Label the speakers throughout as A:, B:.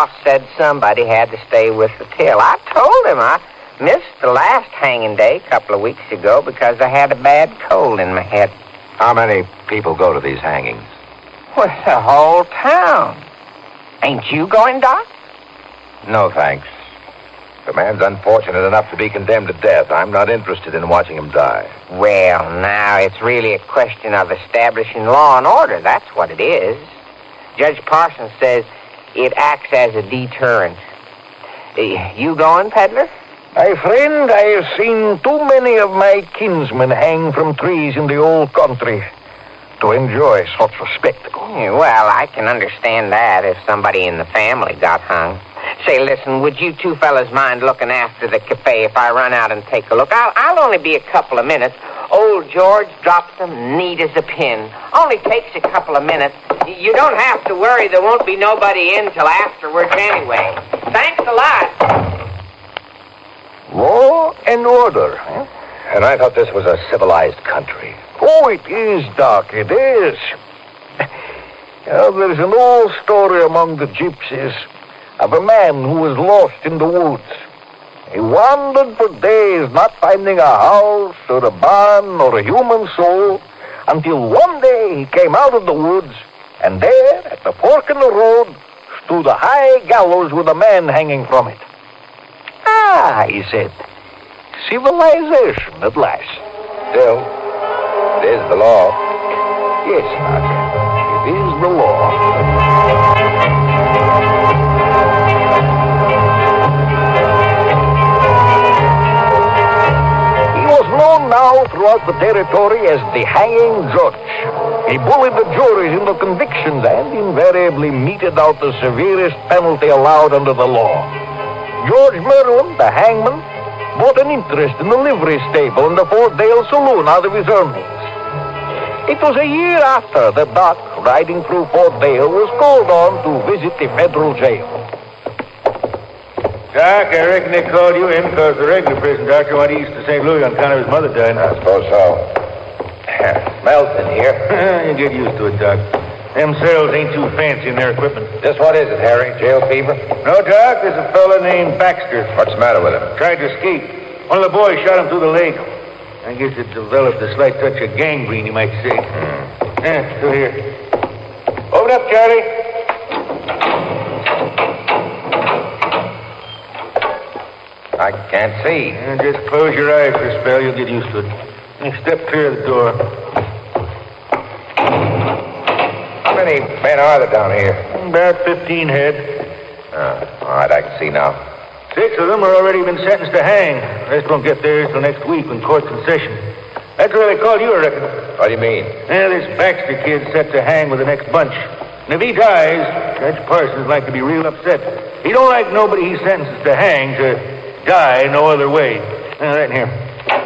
A: boss said somebody had to stay with the till. I told him I missed the last hanging day a couple of weeks ago because I had a bad cold in my head.
B: How many people go to these hangings?
A: Well, the whole town. Ain't you going, Doc?
B: No, thanks. If a man's unfortunate enough to be condemned to death, I'm not interested in watching him die.
A: Well, now, it's really a question of establishing law and order. That's what it is. Judge Parsons says it acts as a deterrent. You going, peddler?
C: My friend, I have seen too many of my kinsmen hang from trees in the old country to enjoy such a spectacle.
A: Well, I can understand that if somebody in the family got hung. Say, listen, would you two fellas mind looking after the cafe if I run out and take a look? I'll only be a couple of minutes. Old George drops them neat as a pin. Only takes a couple of minutes. You don't have to worry. There won't be nobody in till afterwards anyway. Thanks a lot.
C: Law and order, huh?
B: And I thought this was a civilized country.
C: Oh, it is, Doc, it is. There's an old story among the gypsies of a man who was lost in the woods. He wandered for days, not finding a house or a barn or a human soul, until one day he came out of the woods, and there, at the fork in the road, stood a high gallows with a man hanging from it. Ah, he said, civilization at last.
B: Still, it is the law.
C: Yes, Doc, it is the law. Known now throughout the territory as the hanging judge. He bullied the juries into convictions and invariably meted out the severest penalty allowed under the law. George Merlin, the hangman, bought an interest in the livery stable in the Fort Dale saloon out of his earnings. It was a year after that Doc, riding through Fort Dale, was called on to visit the federal jail.
D: Doc, I reckon they called you in because the regular prison doctor went east to St. Louis on account of his mother dying.
B: I suppose so. Smells in here.
D: You get used to it, Doc. Them cells ain't too fancy in their equipment.
B: Just what is it, Harry? Jail fever?
D: No, Doc, there's a fella named Baxter.
B: What's the matter with him?
D: Tried to escape. One of the boys shot him through the leg. I guess it developed a slight touch of gangrene, you might say. Still here. Open up, Charlie.
B: I can't see.
D: Just close your eyes for a spell. You'll get used to it. Now step clear of the door.
B: How many men are there down here?
D: About 15 head.
B: All right, I can see now.
D: 6 of them are already been sentenced to hang. The rest won't get theirs till next week when court's in session. That's where they called you, I reckon.
B: What do you mean?
D: This Baxter kid's set to hang with the next bunch. And if he dies, Judge Parsons like to be real upset. He don't like nobody he sentences to hang to die no other way. Right in here.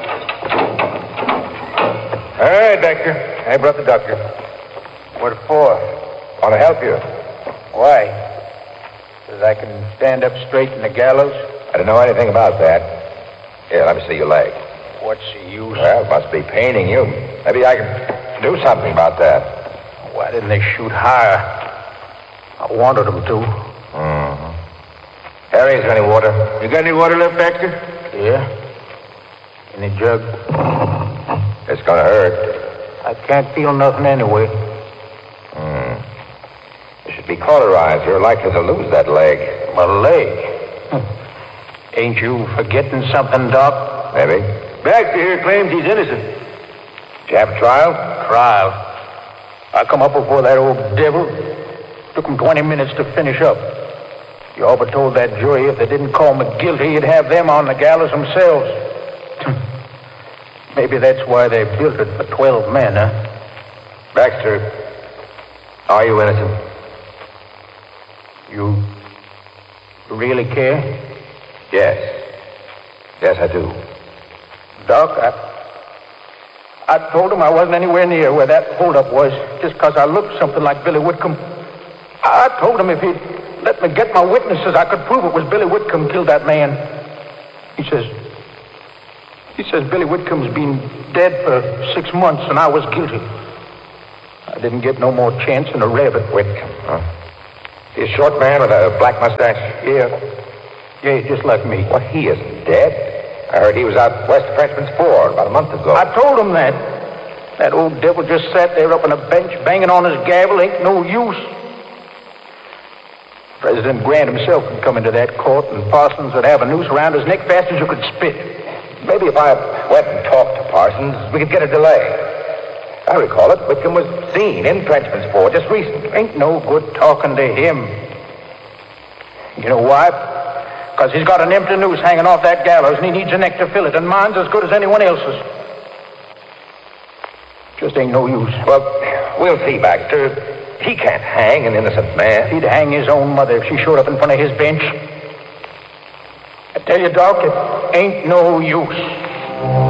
D: All right, Baxter. I brought the doctor.
B: What for? Want to help you.
D: Why? So I can stand up straight in the gallows?
B: I don't know anything about that. Here, let me see your leg.
D: What's the use?
B: Well, it must be paining you. Maybe I can do something about that.
D: Why didn't they shoot higher? I wanted them to.
B: Mm-hmm. Harry, is there any water?
D: You got any water left, Baxter? Yeah. Any jug?
B: It's gonna hurt.
D: I can't feel nothing anyway.
B: You should be cauterized. You're likely to lose that leg.
D: My leg? Ain't you forgetting something, Doc?
B: Maybe.
D: Baxter here claims he's innocent.
B: Did you have a trial?
D: Trial? I come up before that old devil. Took him 20 minutes to finish up. You all but told that jury if they didn't call me guilty, you'd have them on the gallows themselves. Maybe that's why they built it for 12 men, huh?
B: Baxter, are you innocent?
D: You really care?
B: Yes. Yes, I do.
D: Doc, I told him I wasn't anywhere near where that holdup was just because I looked something like Billy Whitcomb. I told him if he'd let me get my witnesses, I could prove it was Billy Whitcomb killed that man. He says Billy Whitcomb's been dead for 6 months and I was guilty. I didn't get no more chance than a rabbit.
B: Whitcomb, huh? The short man with a black mustache?
D: Yeah. Yeah, he's just like me.
B: Well, he isn't dead. I heard he was out west of Frenchman's Ford about a month ago.
D: I told him that. That old devil just sat there up on a bench, banging on his gavel. Ain't no use. President Grant himself could come into that court, and Parsons would have a noose around his neck fast as you could spit.
B: Maybe if I went and talked to Parsons, we could get a delay. I recall it. Whitcomb was seen in Frenchman's Ford just recently.
D: Ain't no good talking to him. You know why? Because he's got an empty noose hanging off that gallows, and he needs a neck to fill it, and mine's as good as anyone else's. Just ain't no use.
B: Well, we'll see, Baxter. He can't hang an innocent man.
D: He'd hang his own mother if she showed up in front of his bench. I tell you, Doc, it ain't no use.